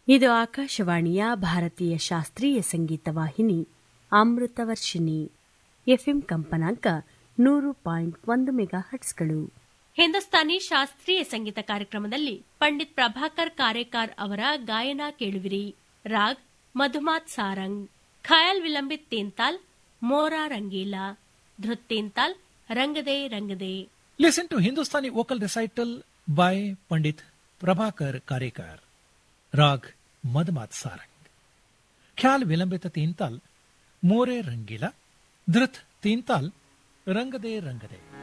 ಇದು ಆಕಾಶವಾಣಿಯ ಭಾರತೀಯ ಶಾಸ್ತ್ರೀಯ ಸಂಗೀತ ವಾಹಿನಿ ಅಮೃತವರ್ಷಿಣಿ. ಎಫ್ಎಂ ಕಂಪನಾಂಕ 100.1 ಮೆಗಾಹರ್ಟ್ಸ್ಗಳು. ಹಿಂದೂಸ್ತಾನಿ ಶಾಸ್ತ್ರೀಯ ಸಂಗೀತ ಕಾರ್ಯಕ್ರಮದಲ್ಲಿ ಪಂಡಿತ್ ಪ್ರಭಾಕರ್ ಕಾರೇಕಾರ್ ಅವರ ಗಾಯನ ಕೇಳುವಿರಿ. Raag ಮಧುಮಾತ್ Sarang, khayal vilambit ತೇಂತಾಲ್, ಮೋರಾ Rangeela, ಧೃತ್ ತೇಂತಾಲ್, ರಂಗದೆ ರಂಗದೆ. Listen to Hindustani vocal recital by Pandit Prabhakar Karekar. Rag Madhmat Sarang. Khyal Vilambita Teental, More Rangila, Dhrit Teental, Rangade Rangade.